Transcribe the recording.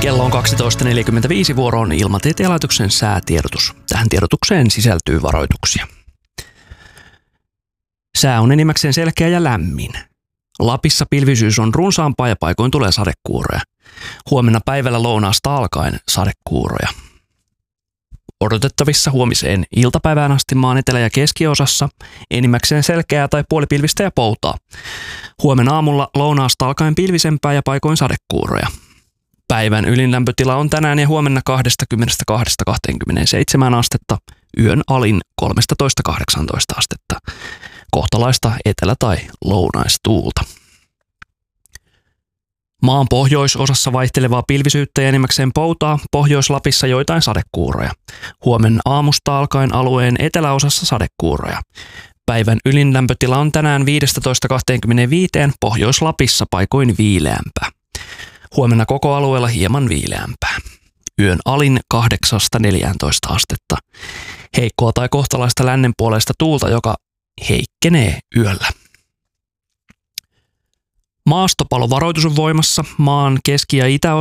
Kello on 12.45, vuoro on Ilmatieteen laitoksen säätiedotus. Tähän tiedotukseen sisältyy varoituksia. Sää on enimmäkseen selkeä ja lämmin. Lapissa pilvisyys on runsaampaa ja paikoin tulee sadekuuroja. Huomenna päivällä lounaasta alkaen sadekuuroja. Odotettavissa huomiseen iltapäivään asti maan etelä- ja keskiosassa enimmäkseen selkeää tai puolipilvistä ja poutaa. Huomenna aamulla lounaasta alkaen pilvisempää ja paikoin sadekuuroja. Päivän ylinlämpötila on tänään ja huomenna 22–27 astetta, yön alin 13–18 astetta. Kohtalaista etelä- tai lounaistuulta. Maan pohjoisosassa vaihtelevaa pilvisyyttä ja enimmäkseen poutaa, Pohjois-Lapissa joitain sadekuuroja. Huomenna aamusta alkaen alueen eteläosassa sadekuuroja. Päivän ylinlämpötila on tänään 15–25, Pohjois-Lapissa paikoin viileämpää. Huomenna koko alueella hieman viileämpää. Yön alin 8–14 astetta. Heikkoa tai kohtalaista lännenpuoleista tuulta, joka heikkenee yöllä. Maastopalovaroitus on voimassa maan keski- ja itäosassa.